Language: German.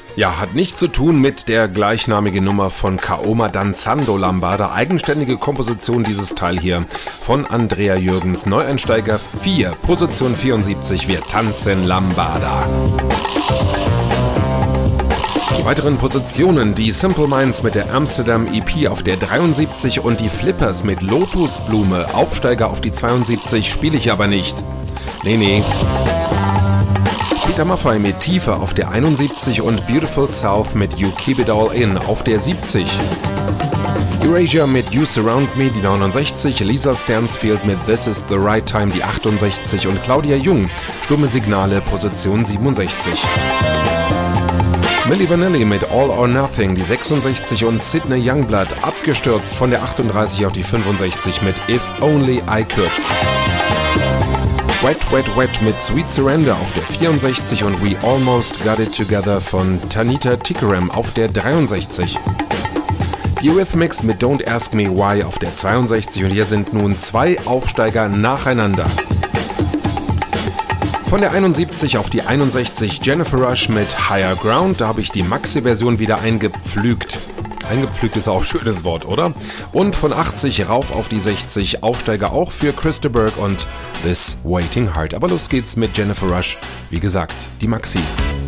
Ja, hat nichts zu tun mit der gleichnamigen Nummer von Kaoma Danzando Lambada. Eigenständige Komposition dieses Teil hier von Andrea Jürgens. Neueinsteiger 4, Position 74, wir tanzen Lambada. Die weiteren Positionen, die Simple Minds mit der Amsterdam EP auf der 73 und die Flippers mit Lotusblume, Aufsteiger auf die 72, spiele ich aber nicht. Nee. Peter Maffay mit Tiefe auf der 71 und Beautiful South mit You Keep It All In auf der 70. Erasure mit You Surround Me, die 69, Lisa Stansfield mit This Is The Right Time, die 68 und Claudia Jung, Stumme Signale, Position 67. Milli Vanilli mit All or Nothing, die 66 und Sydney Youngblood, abgestürzt von der 38 auf die 65 mit If Only I Could. Wet Wet Wet mit Sweet Surrender auf der 64 und We Almost Got It Together von Tanita Tikaram auf der 63. Die Eurythmics mit Don't Ask Me Why auf der 62 und hier sind nun 2 Aufsteiger nacheinander. Von der 71 auf die 61 Jennifer Rush mit Higher Ground, da habe ich die Maxi-Version wieder eingepflügt. Eingepflügt ist auch ein schönes Wort, oder? Und von 80 rauf auf die 60, Aufsteiger auch für Chris de Burgh und This Waiting Heart. Aber los geht's mit Jennifer Rush, wie gesagt, die Maxi.